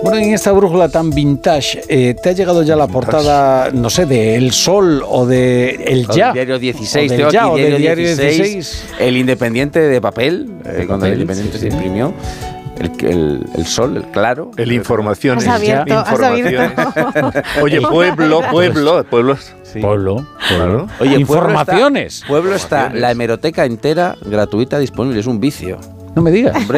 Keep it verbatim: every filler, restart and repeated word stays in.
Bueno, en esta brújula tan vintage, eh, ¿te ha llegado ya la portada, no sé, de El Sol o de El Ya? El Diario dieciséis, o del tengo Ya, aquí o del Diario Diario dieciséis, dieciséis. El Independiente de papel, eh, De cuando papel, el Independiente sí, se sí. imprimió. El, el, el Sol, el Claro. El Informaciones. Has abierto, has Informaciones. abierto. Oye, pueblo, pueblo, pueblos. Sí. Pueblo. Claro. Oye, Informaciones. Pueblo está, Pueblo está la hemeroteca entera gratuita disponible, es un vicio. No me digas. Hombre,